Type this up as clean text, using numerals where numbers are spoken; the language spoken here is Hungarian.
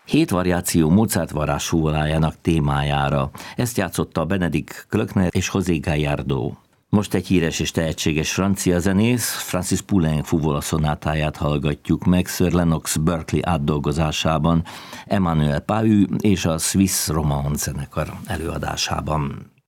7 variáció Mozart varázsfúvolájának témájára. Ezt játszotta Benedikt Glöckner és José Gallardo. Most egy híres és tehetséges francia zenész, Francis Poulenc fuvola szonátáját hallgatjuk meg Sir Lennox Berkeley átdolgozásában, Emmanuel Pahud és a Swiss Romance zenekar előadásában.